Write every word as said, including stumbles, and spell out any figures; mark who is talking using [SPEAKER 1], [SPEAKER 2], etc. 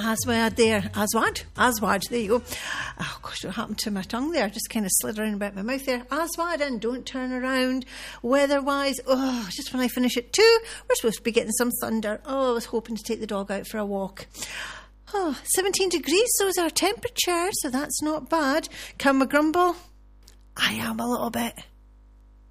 [SPEAKER 1] Aswad there. Aswad. Aswad. There you go. Oh, gosh, what happened to my tongue there? Just kind of slid around about my mouth there. Aswad and don't turn around. Weather-wise, oh, just when I finish at two, we're supposed to be getting some thunder. Oh, I was hoping to take the dog out for a walk. Oh, seventeen degrees, so is our temperature, so that's not bad. Can we grumble? I am a little bit.